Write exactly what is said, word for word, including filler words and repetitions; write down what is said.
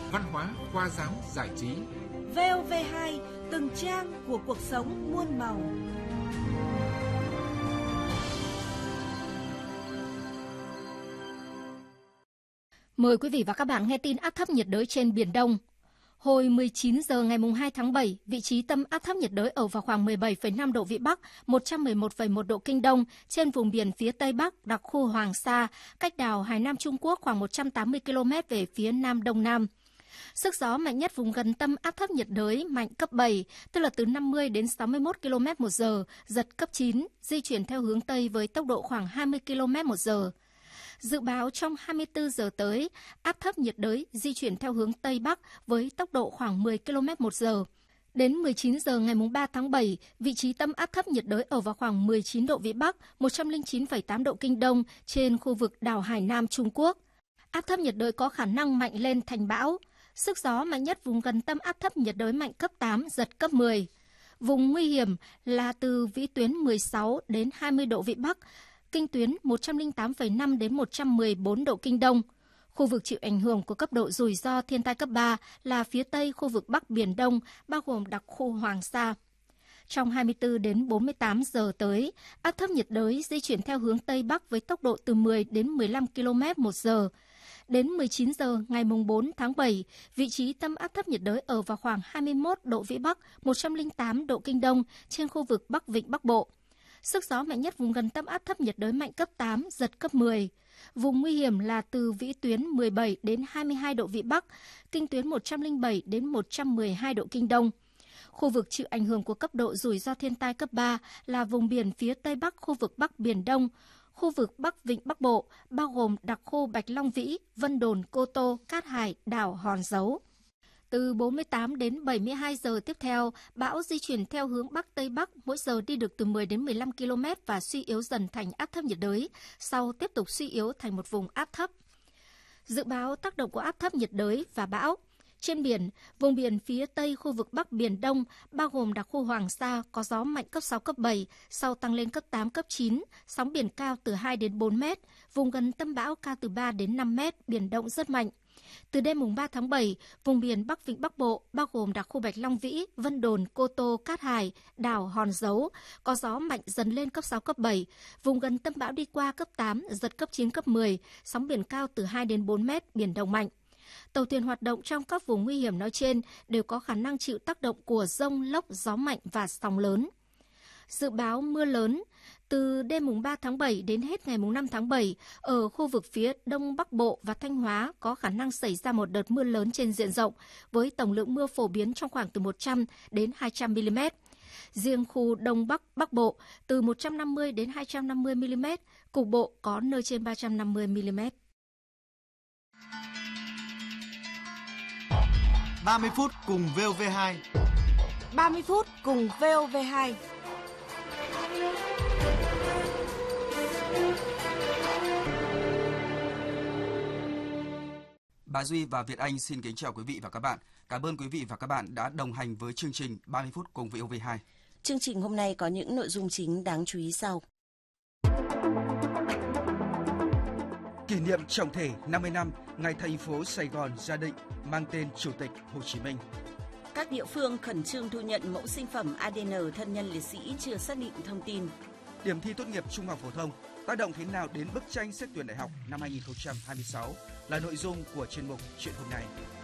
văn hóa, khoa giáo, giải trí. vê o vê hai, từng trang của cuộc sống muôn màu. Mời quý vị và các bạn nghe tin áp thấp nhiệt đới trên Biển Đông. Hồi mười chín giờ ngày hai tháng bảy, vị trí tâm áp thấp nhiệt đới ở vào khoảng mười bảy phẩy năm độ Vĩ Bắc, một trăm mười một phẩy một độ Kinh Đông, trên vùng biển phía Tây Bắc, đặc khu Hoàng Sa, cách đảo Hải Nam Trung Quốc khoảng một trăm tám mươi ki lô mét về phía Nam Đông Nam. Sức gió mạnh nhất vùng gần tâm áp thấp nhiệt đới mạnh cấp bảy, tức là từ năm mươi đến sáu mươi mốt ki lô mét một giờ, giật cấp chín, di chuyển theo hướng Tây với tốc độ khoảng hai mươi ki lô mét một giờ. Dự báo trong hai mươi tư giờ tới, áp thấp nhiệt đới di chuyển theo hướng Tây Bắc với tốc độ khoảng mười ki lô mét một giờ. Đến mười chín giờ ngày ba tháng bảy, vị trí tâm áp thấp nhiệt đới ở vào khoảng mười chín độ Vĩ Bắc, một trăm lẻ chín phẩy tám độ Kinh Đông trên khu vực đảo Hải Nam Trung Quốc. Áp thấp nhiệt đới có khả năng mạnh lên thành bão. Sức gió mạnh nhất vùng gần tâm áp thấp nhiệt đới mạnh cấp tám, giật cấp mười. Vùng nguy hiểm là từ vĩ tuyến mười sáu đến hai mươi độ Vĩ Bắc, kinh tuyến một trăm lẻ tám phẩy năm đến một trăm mười bốn độ Kinh Đông. Khu vực chịu ảnh hưởng của cấp độ rủi ro thiên tai cấp ba là phía Tây khu vực Bắc Biển Đông, bao gồm đặc khu Hoàng Sa. Trong hai mươi tư đến bốn mươi tám giờ tới, áp thấp nhiệt đới di chuyển theo hướng Tây Bắc với tốc độ từ mười đến mười lăm ki lô mét một giờ. Đến mười chín giờ ngày bốn tháng bảy, vị trí tâm áp thấp nhiệt đới ở vào khoảng hai mươi mốt độ Vĩ Bắc, một trăm lẻ tám độ Kinh Đông trên khu vực Bắc Vịnh Bắc Bộ. Sức gió mạnh nhất vùng gần tâm áp thấp nhiệt đới mạnh cấp tám, giật cấp mười. Vùng nguy hiểm là từ vĩ tuyến mười bảy đến hai mươi hai độ Vĩ Bắc, kinh tuyến một trăm lẻ bảy đến một trăm mười hai độ Kinh Đông. Khu vực chịu ảnh hưởng của cấp độ rủi ro thiên tai cấp ba là vùng biển phía Tây Bắc khu vực Bắc Biển Đông, khu vực Bắc Vịnh Bắc Bộ, bao gồm đặc khu Bạch Long Vĩ, Vân Đồn, Cô Tô, Cát Hải, đảo Hòn Dấu. Từ bốn mươi tám đến bảy mươi hai giờ tiếp theo, bão di chuyển theo hướng Bắc Tây Bắc, mỗi giờ đi được từ mười đến mười lăm ki lô mét và suy yếu dần thành áp thấp nhiệt đới, sau tiếp tục suy yếu thành một vùng áp thấp. Dự báo tác động của áp thấp nhiệt đới và bão. Trên biển, vùng biển phía Tây khu vực Bắc Biển Đông, bao gồm đặc khu Hoàng Sa, có gió mạnh cấp sáu, cấp bảy, sau tăng lên cấp tám, cấp chín, sóng biển cao từ hai đến bốn mét, vùng gần tâm bão cao từ ba đến năm mét, biển động rất mạnh. Từ đêm mùng ba tháng bảy, vùng biển Bắc Vịnh Bắc Bộ, bao gồm đặc khu Bạch Long Vĩ, Vân Đồn, Cô Tô, Cát Hải, đảo Hòn Dấu, có gió mạnh dần lên cấp sáu, cấp bảy, vùng gần tâm bão đi qua cấp tám, giật cấp chín, cấp mười, sóng biển cao từ hai đến bốn mét, biển động mạnh. Tàu thuyền hoạt động trong các vùng nguy hiểm nói trên đều có khả năng chịu tác động của dông, lốc, gió mạnh và sóng lớn. Dự báo mưa lớn. Từ đêm mùng ba tháng bảy đến hết ngày mùng năm tháng bảy, ở khu vực phía Đông Bắc Bộ và Thanh Hóa có khả năng xảy ra một đợt mưa lớn trên diện rộng, với tổng lượng mưa phổ biến trong khoảng từ một trăm đến hai trăm mi li mét. Riêng khu Đông Bắc Bắc Bộ từ một trăm năm mươi đến hai trăm năm mươi mi li mét, cục bộ có nơi trên ba trăm năm mươi mi li mét. ba mươi phút cùng vê o vê hai. ba mươi phút cùng vê o vê hai. Bà Duy và Việt Anh xin kính chào quý vị và các bạn. Cảm ơn quý vị và các bạn đã đồng hành với chương trình ba mươi phút cùng vê o vê hai. Chương trình hôm nay có những nội dung chính đáng chú ý sau. Kỷ niệm trọng thể năm mươi năm ngày thành phố Sài Gòn ra định mang tên Chủ tịch Hồ Chí Minh. Các địa phương khẩn trương thu nhận mẫu sinh phẩm a đê en thân nhân liệt sĩ chưa xác định thông tin. Điểm thi tốt nghiệp trung học phổ thông tác động thế nào đến bức tranh xét tuyển đại học năm hai không hai sáu là nội dung của chuyên mục Chuyện hôm nay.